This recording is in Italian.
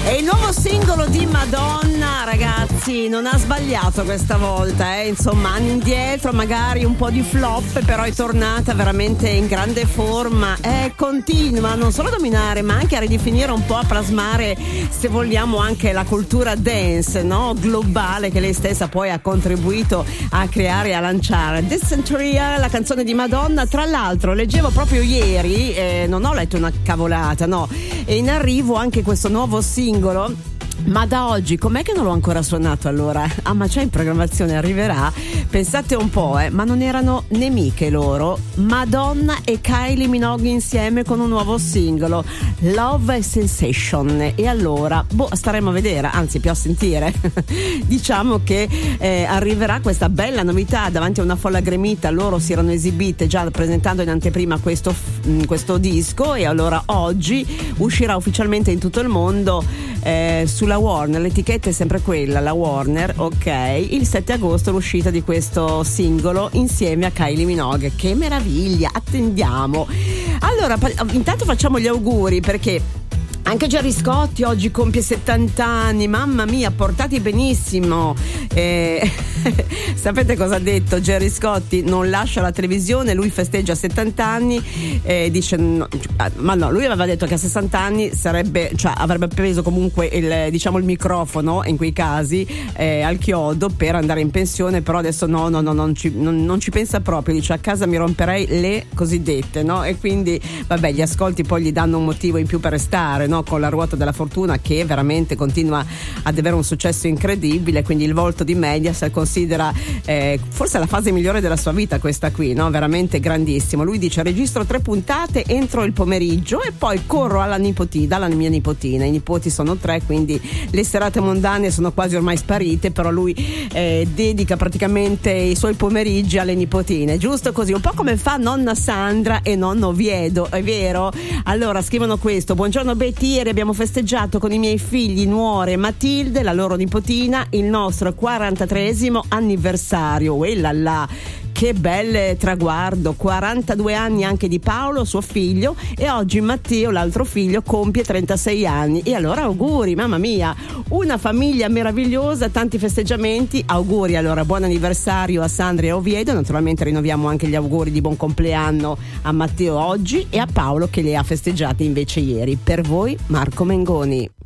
E il nuovo singolo di Madonna, ragazzi, non ha sbagliato questa volta, insomma, anni indietro, magari un po' di flop, però è tornata veramente in grande forma e continua non solo a dominare, ma anche a ridefinire un po', a plasmare, se vogliamo, anche la cultura dance, no? Globale, che lei stessa poi ha contribuito a creare e a lanciare. Dysenteria, la canzone di Madonna. Tra l'altro leggevo proprio ieri, non ho letto una cavolata, no, è in arrivo anche questo nuovo singolo. Ma da oggi com'è che non l'ho ancora suonato allora? Ah, ma c'è in programmazione, arriverà. Pensate un po', ma non erano nemiche loro? Madonna e Kylie Minogue insieme con un nuovo singolo, Love and Sensation. E allora, staremo a vedere, anzi più a sentire. Diciamo che arriverà questa bella novità davanti a una folla gremita. Loro si erano esibite già presentando in anteprima questo disco, e allora oggi uscirà ufficialmente in tutto il mondo, sulla Warner. L'etichetta è sempre quella, la Warner, ok. Il 7 agosto l'uscita di questo singolo insieme a Kylie Minogue. Che meraviglia, attendiamo. Allora, intanto facciamo gli auguri, perché anche Gerry Scotti oggi compie 70 anni, mamma mia, portati benissimo. Sapete cosa ha detto Gerry Scotti? Non lascia la televisione, lui festeggia 70 anni, dice ma no, lui aveva detto che a 60 anni avrebbe preso comunque il microfono in quei casi al chiodo per andare in pensione, però adesso no, non ci pensa proprio, dice a casa mi romperei le cosiddette, no? E quindi vabbè, gli ascolti poi gli danno un motivo in più per restare, no? Con la ruota della fortuna, che veramente continua ad avere un successo incredibile, quindi il volto di Mediaset considera forse la fase migliore della sua vita questa qui, no? Veramente grandissimo. Lui dice: registro 3 puntate entro il pomeriggio e poi corro dalla mia nipotina. I nipoti sono 3, quindi le serate mondane sono quasi ormai sparite, però lui dedica praticamente i suoi pomeriggi alle nipotine, giusto così, un po' come fa nonna Sandra e nonno Oviedo, è vero? Allora scrivono questo: buongiorno Betty, ieri abbiamo festeggiato con i miei figli Nuore e Matilde, la loro nipotina, il nostro 43esimo anniversario. E là, che bel traguardo, 42 anni anche di Paolo, suo figlio, e oggi Matteo, l'altro figlio, compie 36 anni. E allora auguri, mamma mia, una famiglia meravigliosa, tanti festeggiamenti. Auguri allora, buon anniversario a Sandra e a Oviedo. Naturalmente rinnoviamo anche gli auguri di buon compleanno a Matteo oggi e a Paolo, che le ha festeggiati invece ieri. Per voi Marco Mengoni.